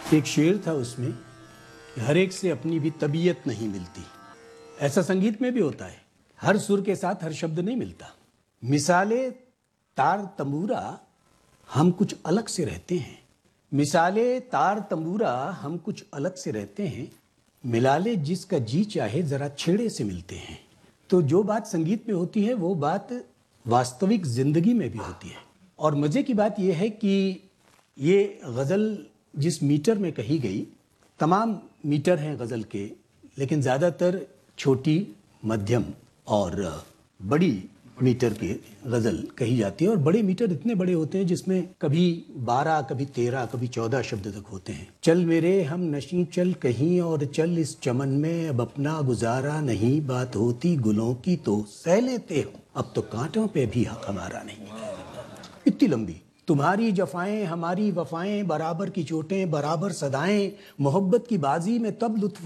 एक शेर था उसमें कि हर एक से अपनी भी तबीयत नहीं मिलती। ऐसा संगीत में भी होता है, हर सुर के साथ हर शब्द नहीं मिलता। मिसाले तार तंबूरा हम कुछ अलग से रहते हैं, मिसाले तार तंबूरा हम कुछ अलग से रहते हैं, मिला ले जिसका जी चाहे जरा छेड़े से मिलते हैं। तो जो बात संगीत में होती है वो बात वास्तविक जिंदगी में भी होती है। और मजे की बात यह है कि ये गजल जिस मीटर में कही गई, तमाम मीटर हैं गजल के, लेकिन ज्यादातर छोटी, मध्यम और बड़ी मीटर की गजल कही जाती है। और बड़े मीटर इतने बड़े होते हैं जिसमें कभी 12, कभी 13, कभी 14 शब्द तक होते हैं। चल मेरे हम नशी चल कहीं और चल इस चमन में, अब अपना गुजारा नहीं, बात होती गुलों की तो सह लेते हो, अब तो कांटों पे भी हक हमारा नहीं। इतनी लंबी। तुम्हारी जफाएं हमारी वफाएं, बराबर की चोटें बराबर सदाएं, मोहब्बत की बाजी में तब लुत्फ